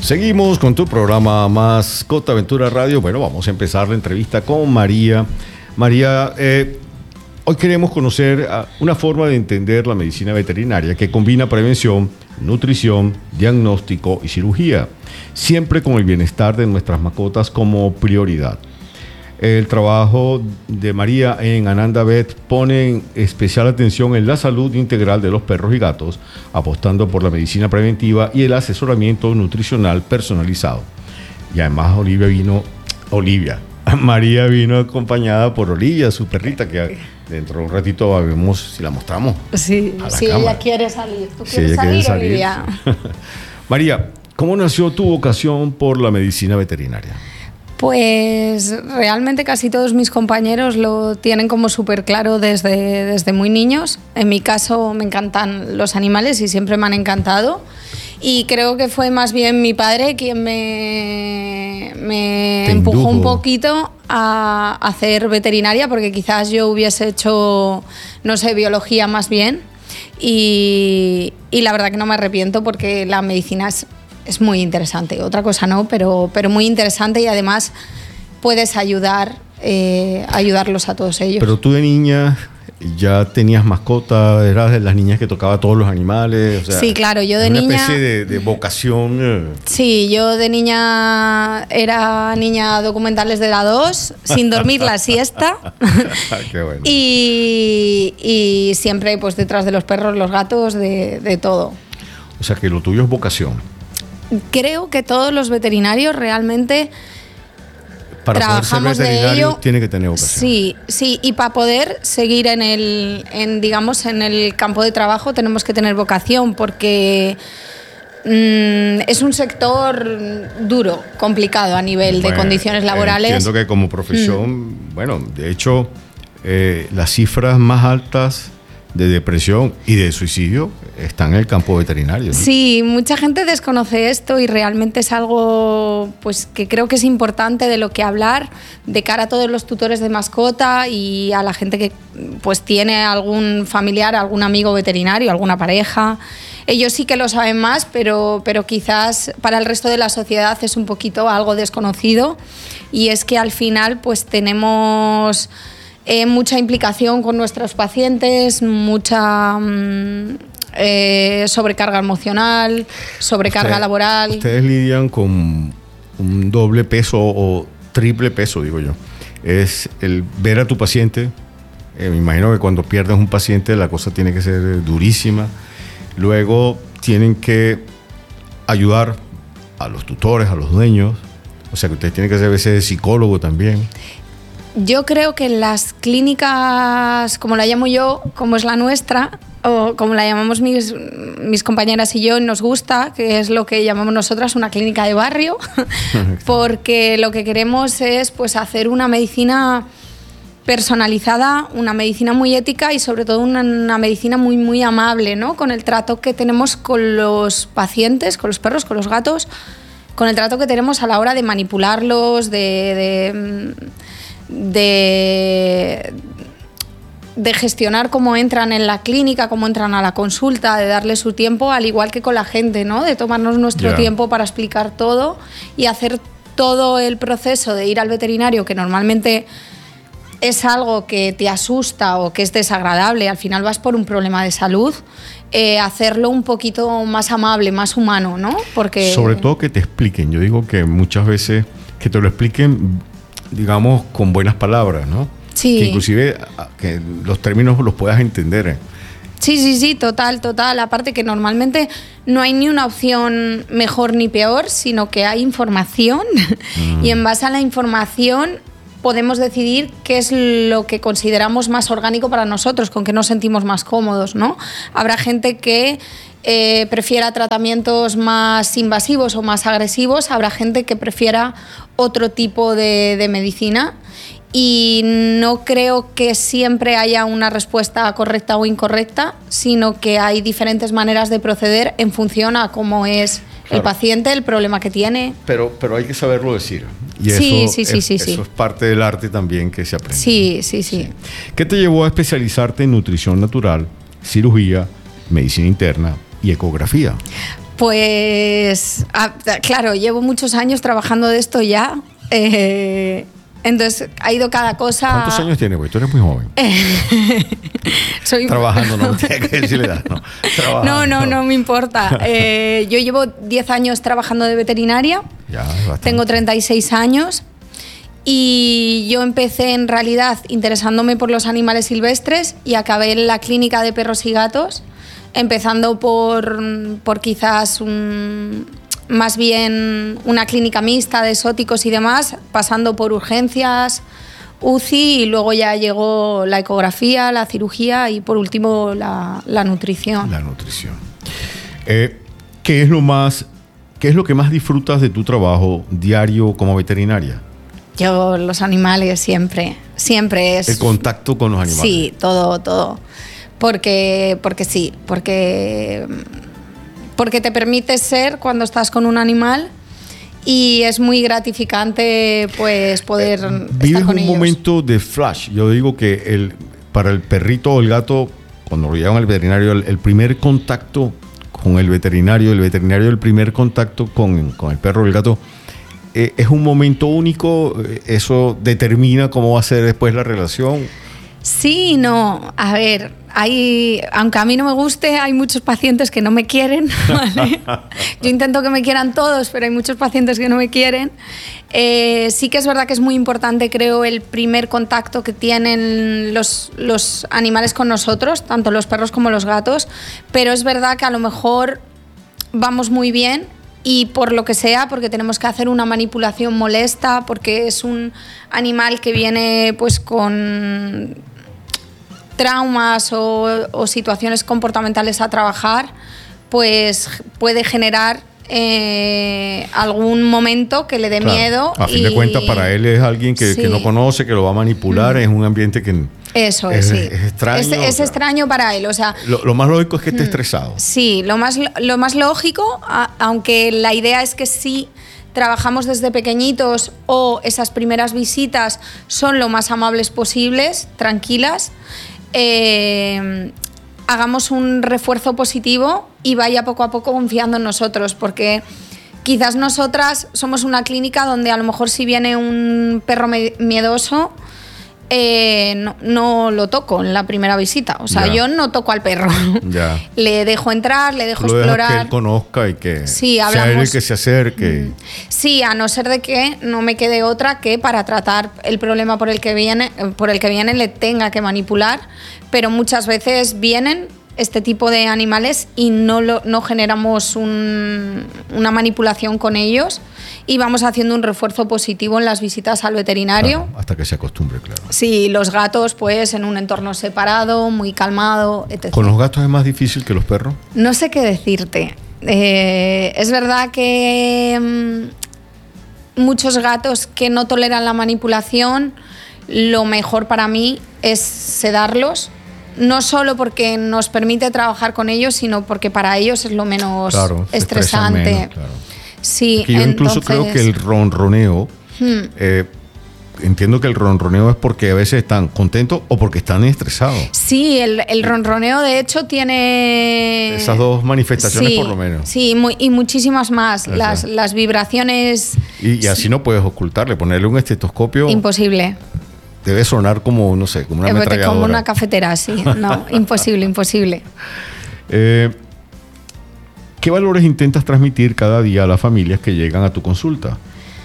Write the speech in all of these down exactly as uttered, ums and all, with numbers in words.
Seguimos con tu programa Mascota Aventura Radio. Bueno, vamos a empezar la entrevista con María. María, eh, hoy queremos conocer una forma de entender la medicina veterinaria que combina prevención, nutrición, diagnóstico y cirugía, siempre con el bienestar de nuestras mascotas como prioridad. El trabajo de María en Ananda Vet pone especial atención en la salud integral de los perros y gatos, apostando por la medicina preventiva y el asesoramiento nutricional personalizado. Y además Olivia vino, Olivia, María vino acompañada por Olivia, su perrita, que dentro de un ratito vemos si la mostramos. Sí, si cámara. Ella quiere salir. ¿Tú si quieres ella salir, quiere salir. Olivia? María, ¿cómo nació tu vocación por la medicina veterinaria? Pues realmente casi todos mis compañeros lo tienen como súper claro desde, desde muy niños. En mi caso me encantan los animales y siempre me han encantado. Y creo que fue más bien mi padre quien me, me empujó indujo. un poquito a hacer veterinaria, porque quizás yo hubiese hecho, no sé, biología más bien. Y, y la verdad que no me arrepiento, porque la medicina es... Es muy interesante, otra cosa no, pero, pero muy interesante, y además puedes ayudar, eh, ayudarlos a todos ellos. Pero tú de niña ya tenías mascota, eras de las niñas que tocaba todos los animales. O sea, sí, claro, yo de una niña... Una especie de, de vocación. Eh. Sí, yo de niña era niña documentales de la dos, sin dormir la siesta. Qué bueno. y, y siempre pues detrás de los perros, los gatos, de, de todo. O sea que lo tuyo es vocación. Creo que todos los veterinarios realmente para trabajamos poder ser veterinario de ello. Tiene que tener vocación. Sí, sí, y para poder seguir en el, en, digamos, en el campo de trabajo tenemos que tener vocación, porque mmm, es un sector duro, complicado a nivel Bueno, de condiciones laborales. Entiendo que como profesión, mm. bueno, de hecho, eh, las cifras más altas de depresión y de suicidio están en el campo veterinario, ¿no? Sí, mucha gente desconoce esto, y realmente es algo pues que creo que es importante de lo que hablar de cara a todos los tutores de mascota y a la gente que pues tiene algún familiar, algún amigo veterinario, alguna pareja. Ellos sí que lo saben más, pero, pero quizás para el resto de la sociedad es un poquito algo desconocido, y es que al final pues tenemos... Eh, mucha implicación con nuestros pacientes, mucha mm, eh, sobrecarga emocional, sobrecarga Usted, laboral. Ustedes lidian con un doble peso o triple peso, digo yo. Es el ver a tu paciente. Eh, me imagino que cuando pierdes un paciente la cosa tiene que ser durísima. Luego tienen que ayudar a los tutores, a los dueños. O sea que ustedes tienen que ser a veces psicólogo también. Yo creo que las clínicas, como la llamo yo, como es la nuestra, o como la llamamos mis, mis compañeras y yo, nos gusta, que es lo que llamamos nosotras una clínica de barrio, porque lo que queremos es pues hacer una medicina personalizada, una medicina muy ética y sobre todo una, una medicina muy, muy amable, ¿no? Con el trato que tenemos con los pacientes, con los perros, con los gatos, con el trato que tenemos a la hora de manipularlos, de... de De, de gestionar cómo entran en la clínica, cómo entran a la consulta, de darle su tiempo, al igual que con la gente, ¿no? De tomarnos nuestro yeah. tiempo para explicar todo y hacer todo el proceso de ir al veterinario, que normalmente es algo que te asusta o que es desagradable, al final vas por un problema de salud, eh, hacerlo un poquito más amable, más humano, ¿no? Porque... Sobre todo que te expliquen. Yo digo que muchas veces que te lo expliquen, digamos, con buenas palabras, ¿no? Sí. Que inclusive que los términos los puedas entender. Sí, sí, sí, total, total. Aparte que normalmente no hay ni una opción mejor ni peor, sino que hay información mm. y en base a la información podemos decidir qué es lo que consideramos más orgánico para nosotros, con qué nos sentimos más cómodos, ¿no? Habrá gente que eh, prefiera tratamientos más invasivos o más agresivos, habrá gente que prefiera otro tipo de, de medicina, y no creo que siempre haya una respuesta correcta o incorrecta, sino que hay diferentes maneras de proceder en función a cómo es claro. el paciente, el problema que tiene. Pero, pero hay que saberlo decir. Y sí, eso, sí, sí, es, sí, eso sí. es parte del arte también que se aprende. Sí, sí, sí, sí. ¿Qué te llevó a especializarte en nutrición natural, cirugía, medicina interna y ecografía? Pues, ah, claro, llevo muchos años trabajando de esto ya. Eh, entonces, ha ido cada cosa... ¿Cuántos años tienes, güey? Tú eres muy joven. Soy... Trabajando, no tiene que decirle edad, no. Trabajando. No, no, no me importa. Eh, yo llevo diez años trabajando de veterinaria. Ya, bastante. Tengo treinta y seis años. Y yo empecé en realidad interesándome por los animales silvestres y acabé en la clínica de perros y gatos, empezando por, por quizás un, más bien una clínica mixta de exóticos y demás, pasando por urgencias, U C I, y luego ya llegó la ecografía, la cirugía y por último la, la nutrición. La nutrición. Eh, ¿qué es lo más, qué es lo que más disfrutas de tu trabajo diario como veterinaria? Yo, los animales, siempre, siempre es... El contacto con los animales. Sí, todo, todo. Porque, porque sí, porque, porque te permite ser cuando estás con un animal y es muy gratificante pues poder eh, estar vives con un ellos. momento de flash. Yo digo que el, para el perrito o el gato, cuando lo llevan al veterinario, el, el primer contacto con el veterinario, el veterinario el primer contacto con, con el perro o el gato, eh, es un momento único. Eso determina cómo va a ser después la relación. Sí, no, a ver, hay, aunque a mí no me guste, hay muchos pacientes que no me quieren, ¿vale? Yo intento que me quieran todos, pero hay muchos pacientes que no me quieren. Eh, sí que es verdad que es muy importante, creo, el primer contacto que tienen los, los animales con nosotros, tanto los perros como los gatos, pero es verdad que a lo mejor vamos muy bien y por lo que sea, porque tenemos que hacer una manipulación molesta, porque es un animal que viene pues con traumas o, o situaciones comportamentales a trabajar, pues puede generar eh, algún momento que le dé claro, miedo. A fin y, de cuentas, para él es alguien que, sí. que no conoce, que lo va a manipular, mm. es un ambiente que Eso es, es, sí. es extraño. Es, es extraño para él, o sea... Lo, lo más lógico es que esté estresado. Sí, lo más, lo más lógico, a, aunque la idea es que sí trabajamos desde pequeñitos o esas primeras visitas son lo más amables posibles, tranquilas, eh, hagamos un refuerzo positivo y vaya poco a poco confiando en nosotros, porque quizás nosotras somos una clínica donde a lo mejor si viene un perro miedoso, eh, no, no lo toco en la primera visita, o sea, ya. yo no toco al perro, ya. le dejo entrar, le dejo lo explorar, que él conozca y que sí, sea hablamos, él el que se acerque. Sí, a no ser de que no me quede otra que para tratar el problema por el que viene, por el que viene le tenga que manipular, pero muchas veces vienen este tipo de animales y no, lo, no generamos un, una manipulación con ellos y vamos haciendo un refuerzo positivo en las visitas al veterinario. Claro, hasta que se acostumbre, claro. Sí, los gatos pues en un entorno separado, muy calmado, etcétera. ¿Con los gatos es más difícil que los perros? No sé qué decirte. Eh, es verdad que mmm, muchos gatos que no toleran la manipulación, lo mejor para mí es sedarlos. No solo porque nos permite trabajar con ellos, sino porque para ellos es lo menos claro, estresante. Menos, claro. Sí, que yo incluso entonces... creo que el ronroneo, hmm. eh, entiendo que el ronroneo es porque a veces están contentos o porque están estresados. Sí, el, el ronroneo de hecho tiene... Esas dos manifestaciones sí, por lo menos. Sí, muy, y muchísimas más. Las, las vibraciones... Y, y así sí. no puedes ocultarle, ponerle un estetoscopio... Imposible. Debe sonar como, no sé, como una ametralladora. Como una cafetera, sí. No, imposible, imposible. Eh, ¿Qué valores intentas transmitir cada día a las familias que llegan a tu consulta?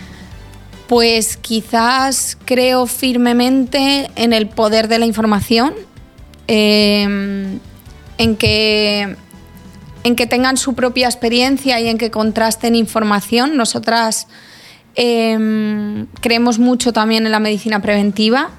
Pues quizás creo firmemente en el poder de la información, eh, en que, en que tengan su propia experiencia y en que contrasten información. Nosotras... Eh, creemos mucho también en la medicina preventiva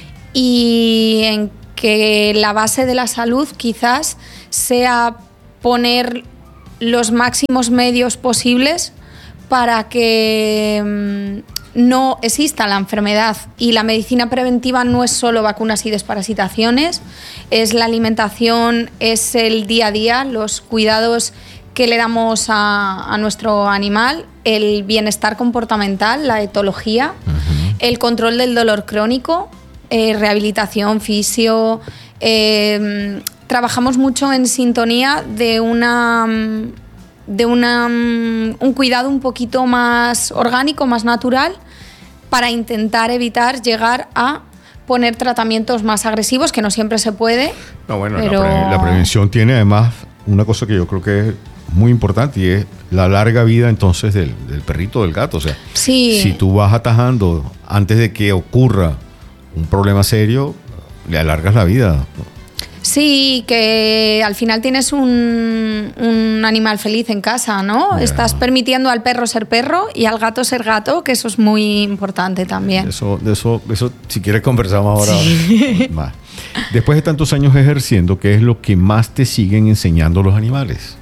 y en que la base de la salud quizás sea poner los máximos medios posibles para que eh, no exista la enfermedad. Y la medicina preventiva no es solo vacunas y desparasitaciones, es la alimentación, es el día a día, los cuidados que le damos a, a nuestro animal, el bienestar comportamental, la etología, uh-huh. el control del dolor crónico, eh, rehabilitación, fisio. Eh, trabajamos mucho en sintonía de una, de una, un cuidado un poquito más orgánico, más natural, para intentar evitar llegar a poner tratamientos más agresivos, que no siempre se puede. No, bueno, pero... la, pre- la prevención tiene además una cosa que yo creo que es muy importante, y es la larga vida entonces del, del perrito o del gato. O sea, sí. si tú vas atajando antes de que ocurra un problema serio, le alargas la vida. Sí, que al final tienes un, un animal feliz en casa, ¿no? Yeah. Estás permitiendo al perro ser perro y al gato ser gato, que eso es muy importante también. Eso, de eso, eso si quieres conversamos ahora. Sí. Más. Después de tantos años ejerciendo, ¿qué es lo que más te siguen enseñando los animales?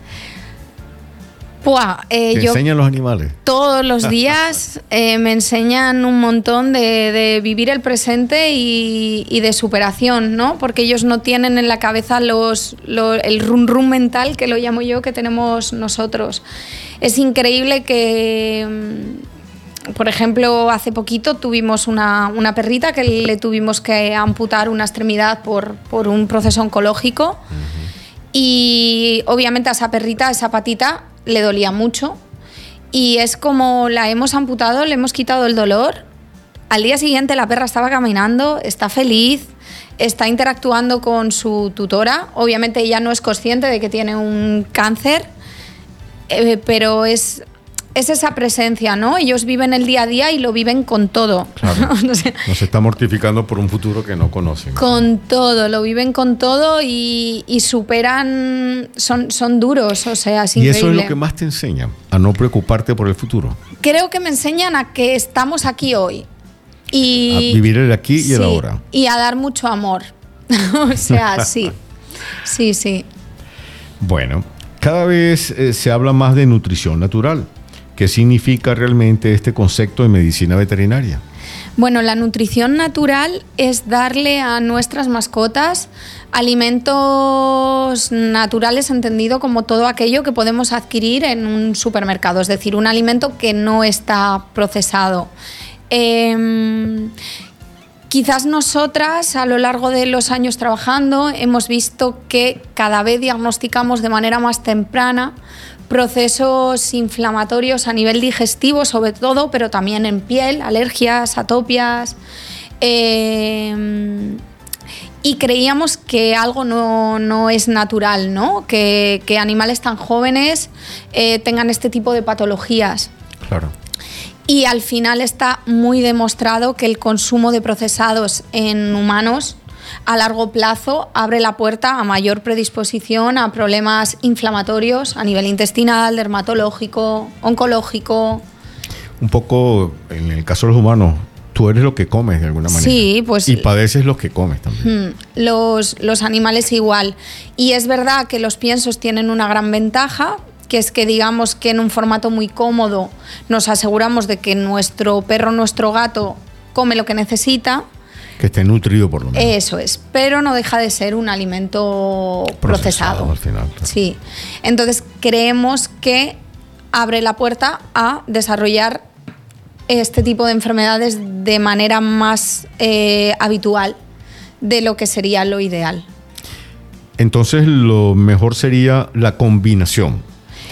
Buah, eh, ¿Te yo enseñan los animales? Todos los días eh, me enseñan un montón de, de vivir el presente y, y de superación, ¿no? Porque ellos no tienen en la cabeza los, los, el rum rum mental, que lo llamo yo, que tenemos nosotros. Es increíble que, por ejemplo, hace poquito tuvimos una, una perrita que le tuvimos que amputar una extremidad por, por un proceso oncológico. Uh-huh. Y obviamente a esa perrita, a esa patita, le dolía mucho, y es como la hemos amputado, le hemos quitado el dolor. Al día siguiente la perra estaba caminando, está feliz, está interactuando con su tutora. Obviamente ella no es consciente de que tiene un cáncer, eh, pero es, es esa presencia, ¿no? Ellos viven el día a día y lo viven con todo. Claro. No sé. Nos está mortificando por un futuro que no conocen. Con todo, lo viven con todo y, y superan, son, son duros, o sea, es y increíble. eso es lo que más te enseñan, a no preocuparte por el futuro. Creo que me enseñan a que estamos aquí hoy. Y, a vivir el aquí y sí, el ahora. Y a dar mucho amor. O sea, sí. Sí, sí. Bueno, cada vez eh, se habla más de nutrición natural. ¿Qué significa realmente este concepto de medicina veterinaria? Bueno, la nutrición natural es darle a nuestras mascotas alimentos naturales, entendido como todo aquello que podemos adquirir en un supermercado, es decir, un alimento que no está procesado. Eh, Quizás nosotras, a lo largo de los años trabajando, hemos visto que cada vez diagnosticamos de manera más temprana procesos inflamatorios a nivel digestivo, sobre todo, pero también en piel, alergias, atopias. Eh, y creíamos que algo no, no es natural, ¿no? Que, que animales tan jóvenes eh, tengan este tipo de patologías. Claro. Y al final está muy demostrado que el consumo de procesados en humanos a largo plazo abre la puerta a mayor predisposición a problemas inflamatorios a nivel intestinal, dermatológico, oncológico. Un poco, en el caso de los humanos, tú eres lo que comes de alguna manera. Sí, pues... Y padeces lo que comes también. Los, los animales igual. Y es verdad que los piensos tienen una gran ventaja, que es que digamos que en un formato muy cómodo nos aseguramos de que nuestro perro, nuestro gato come lo que necesita. Que esté nutrido por lo menos. Eso es, pero no deja de ser un alimento procesado. procesado al final, claro. Sí. Entonces creemos que abre la puerta a desarrollar este tipo de enfermedades de manera más eh, habitual de lo que sería lo ideal. Entonces lo mejor sería la combinación.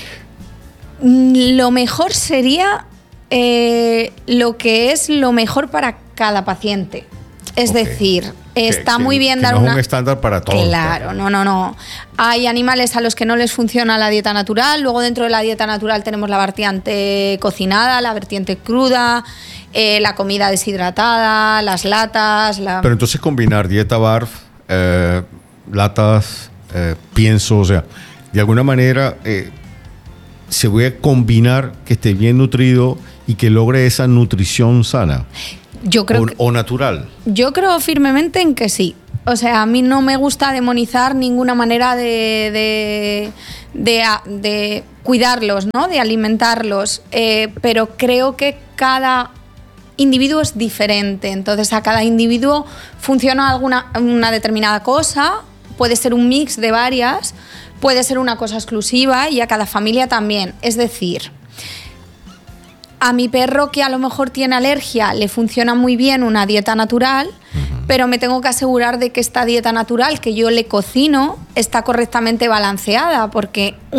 Lo mejor sería eh, lo que es lo mejor para cada paciente. Es okay. decir, está que, muy que, bien que dar no una... es un estándar para todos. Claro, no, no, no. Hay animales a los que no les funciona la dieta natural. Luego dentro de la dieta natural tenemos la vertiente cocinada, la vertiente cruda, eh, la comida deshidratada, las latas... La... Pero entonces combinar dieta barf, eh, latas, eh, pienso, o sea, de alguna manera eh, se voy a combinar que esté bien nutrido y que logre esa nutrición sana. Yo creo o, que, o natural. Yo creo firmemente en que sí. O sea, a mí no me gusta demonizar ninguna manera de, de, de, de cuidarlos, ¿no? De alimentarlos, eh, pero creo que cada individuo es diferente. Entonces, a cada individuo funciona alguna una determinada cosa, puede ser un mix de varias, puede ser una cosa exclusiva, y a cada familia también. Es decir, a mi perro que a lo mejor tiene alergia le funciona muy bien una dieta natural, uh-huh. pero me tengo que asegurar de que esta dieta natural que yo le cocino está correctamente balanceada, porque un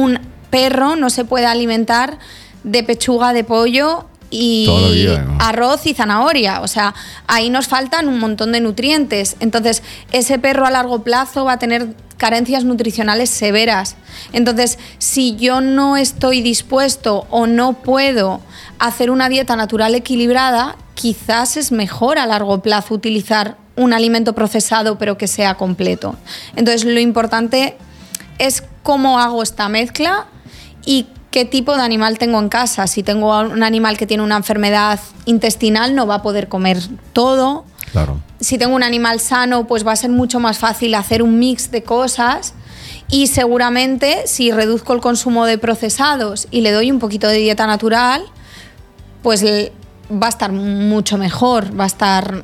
perro no se puede alimentar de pechuga de pollo y Todavía, ¿no? arroz y zanahoria. O sea, ahí nos faltan un montón de nutrientes. Entonces, ese perro a largo plazo va a tener carencias nutricionales severas. Entonces, si yo no estoy dispuesto o no puedo hacer una dieta natural equilibrada, quizás es mejor a largo plazo utilizar un alimento procesado pero que sea completo. Entonces, lo importante es cómo hago esta mezcla y qué tipo de animal tengo en casa. Si tengo un animal que tiene una enfermedad intestinal, no va a poder comer todo. Claro. Si tengo un animal sano, pues va a ser mucho más fácil hacer un mix de cosas. Y seguramente, si reduzco el consumo de procesados y le doy un poquito de dieta natural, pues va a estar mucho mejor, va a estar,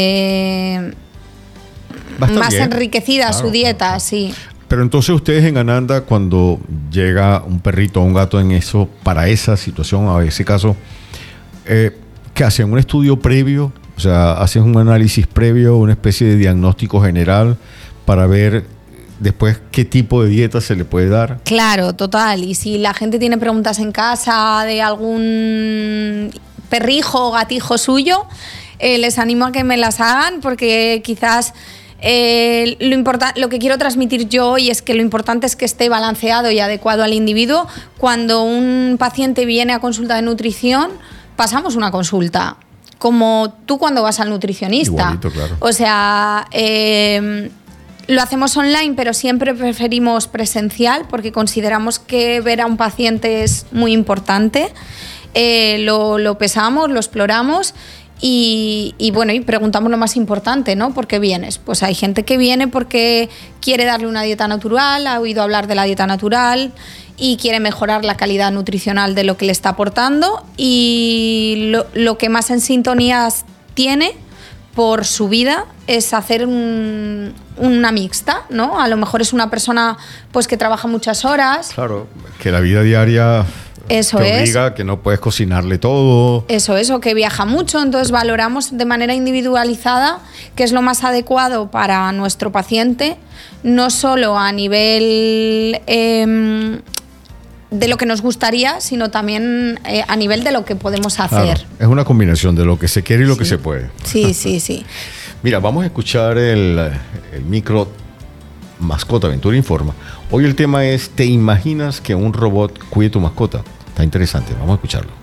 eh, Va a estar más bien. enriquecida Claro, su dieta, claro. sí. Pero entonces ustedes en Ananda, cuando llega un perrito o un gato en eso, para esa situación, a ese caso, eh, ¿qué hacen? ¿Un estudio previo? O sea, ¿hacen un análisis previo, una especie de diagnóstico general para ver después qué tipo de dieta se le puede dar? Claro, total. Y si la gente tiene preguntas en casa de algún perrijo o gatijo suyo, eh, les animo a que me las hagan, porque quizás eh, lo, importa- lo que quiero transmitir yo hoy es que lo importante es que esté balanceado y adecuado al individuo. Cuando un paciente viene a consulta de nutrición, pasamos una consulta, como tú cuando vas al nutricionista. Igualito, claro. O sea, eh, lo hacemos online, pero siempre preferimos presencial porque consideramos que ver a un paciente es muy importante. Eh, lo, lo pesamos, lo exploramos y, y bueno, y preguntamos lo más importante, ¿no? ¿Por qué vienes? Pues hay gente que viene porque quiere darle una dieta natural, ha oído hablar de la dieta natural y quiere mejorar la calidad nutricional de lo que le está aportando, y lo, lo que más en sintonía tiene por su vida es hacer un, una mixta, ¿no? A lo mejor es una persona pues que trabaja muchas horas. Claro, que la vida diaria Eso te es. obliga, que no puedes cocinarle todo. Eso es, o que viaja mucho, entonces valoramos de manera individualizada qué es lo más adecuado para nuestro paciente, no solo a nivel eh, de lo que nos gustaría, sino también eh, a nivel de lo que podemos hacer. Claro, es una combinación de lo que se quiere y lo Sí. que se puede. Sí, sí, sí. Mira, vamos a escuchar el, el micro Mascota Aventura Informa. Hoy el tema es: ¿te imaginas que un robot cuide tu mascota? Está interesante, vamos a escucharlo.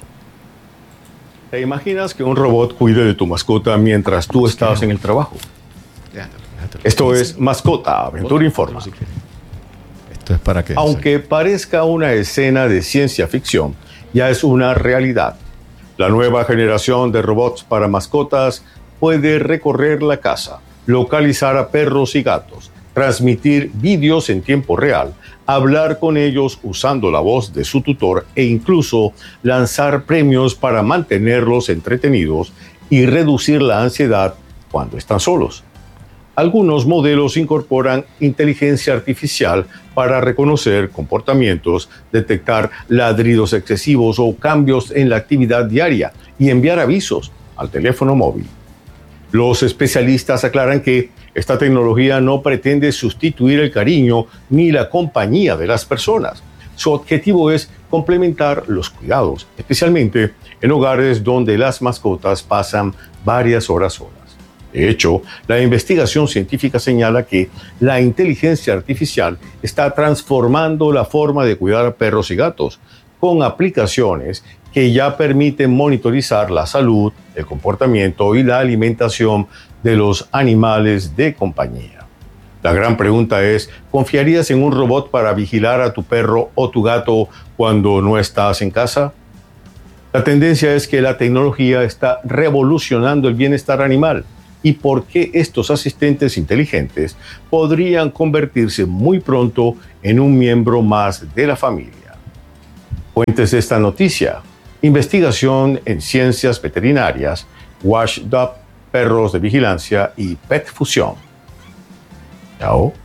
¿Te imaginas que un robot cuide de tu mascota mientras tú estás en el trabajo? Esto es Mascota Aventura Informa. Esto es para que... Aunque parezca una escena de ciencia ficción, ya es una realidad. La nueva generación de robots para mascotas puede recorrer la casa, localizar a perros y gatos, transmitir vídeos en tiempo real, hablar con ellos usando la voz de su tutor e incluso lanzar premios para mantenerlos entretenidos y reducir la ansiedad cuando están solos. Algunos modelos incorporan inteligencia artificial para reconocer comportamientos, detectar ladridos excesivos o cambios en la actividad diaria y enviar avisos al teléfono móvil. Los especialistas aclaran que esta tecnología no pretende sustituir el cariño ni la compañía de las personas. Su objetivo es complementar los cuidados, especialmente en hogares donde las mascotas pasan varias horas solas. De hecho, la investigación científica señala que la inteligencia artificial está transformando la forma de cuidar a perros y gatos, con aplicaciones que ya permiten monitorizar la salud, el comportamiento y la alimentación de los animales de compañía. La gran pregunta es: ¿confiarías en un robot para vigilar a tu perro o tu gato cuando no estás en casa? La tendencia es que la tecnología está revolucionando el bienestar animal, y por qué estos asistentes inteligentes podrían convertirse muy pronto en un miembro más de la familia. Fuentes de esta noticia: investigación en ciencias veterinarias, Washdub, Perros de Vigilancia y Pet Fusión. Chao.